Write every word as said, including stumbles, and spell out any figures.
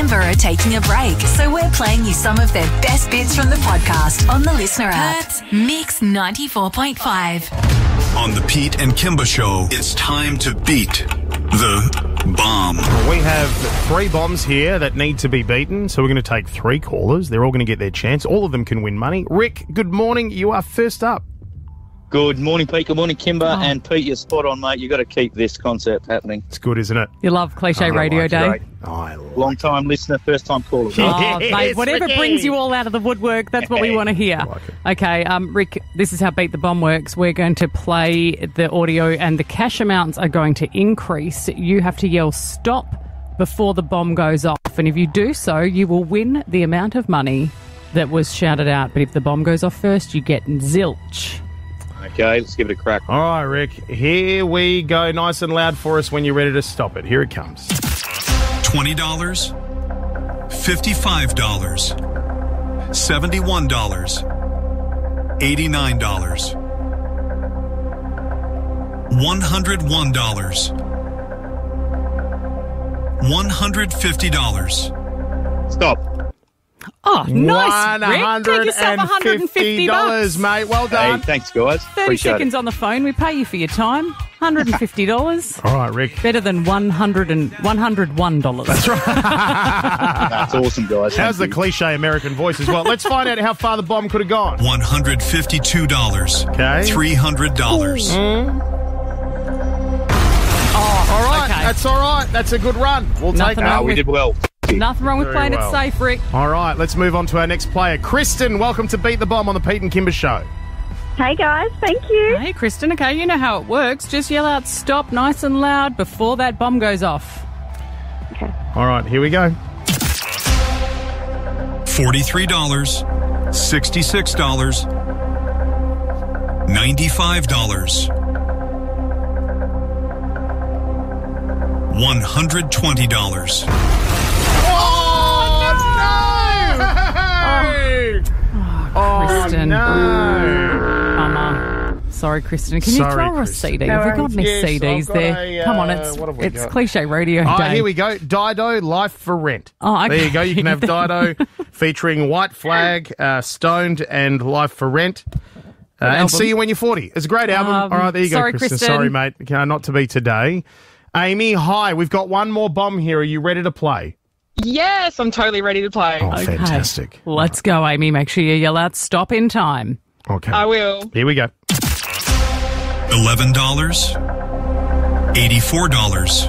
Canberra are taking a break, so we're playing you some of their best bits from the podcast on the Listener app. Perth's Mix ninety-four point five. On the Pete and Kimber Show, it's time to beat the bomb. We have three bombs here that need to be beaten, so we're going to take three callers. They're all going to get their chance. All of them can win money. Rick, good morning. You are first up. Good morning, Pete. Good morning, Kimber. Oh. And Pete, you're spot on, mate. You've got to keep this concept happening. It's good, isn't it? You love Cliche I Radio like Day. Great. Oh, I like Long time listener, first time caller. Oh, mate, Yes, whatever Ricky. brings you all out of the woodwork, that's what we want to hear. I like it. Okay, um, Rick, this is how Beat the Bomb works. We're going to play the audio and the cash amounts are going to increase. You have to yell stop before the bomb goes off. And if you do so, you will win the amount of money that was shouted out. But if the bomb goes off first, you get zilch. Okay, let's give it a crack. All right, Rick. Here we go. Nice and loud for us when you're ready to stop it. Here it comes. twenty dollars, fifty-five dollars, seventy-one dollars, eighty-nine dollars, one hundred one dollars, one hundred fifty dollars. Stop. Oh, nice, Rick. Take yourself one hundred fifty dollars, bucks. mate. Well Hey, done. thanks, guys. thirty Appreciate seconds it. on the phone. We pay you for your time. one hundred fifty dollars. All right, Rick. Better than one hundred and one hundred one dollars. That's right. That's awesome, guys. How's the Thank you. cliche American voice as well? Let's find out how far the bomb could have gone. one hundred fifty-two dollars. Okay. three hundred dollars. Oh, All right. okay. That's all right. That's a good run. We'll take Nothing that. Ah, wrong we with- did well. Nothing wrong with Very playing well. it safe, Rick. All right, let's move on to our next player. Kristen, welcome to Beat the Bomb on the Pete and Kimber Show. Hey guys, thank you. Hey, Kristen. Okay, you know how it works. Just yell out stop nice and loud before that bomb goes off. All right, here we go. forty-three dollars, sixty-six dollars, ninety-five dollars, one hundred twenty dollars. Oh, Kristen. no. Mama. Sorry, Kristen. Can you Sorry, throw us a Kristen. C D? Have we got any Yes, C Ds I've got there? a, uh, Come on, it's what have we it's got? Cliche Radio All Day. right, here we go. Dido, Life for Rent. Oh, okay. There you go. You can have Dido featuring White Flag, uh, Stoned, and Life for Rent. Uh, and album. See You When You're forty. It's a great album. Um, All right, there you sorry, go, Kristen. Kristen. Sorry, mate. Okay, not to be today. Amy, hi. We've got one more bomb here. Are you ready to play? Yes, I'm totally ready to play. Oh, Okay. fantastic. Let's go, Amy. Make sure you yell out stop in time. Okay. I will. Here we go. eleven dollars, eighty-four dollars,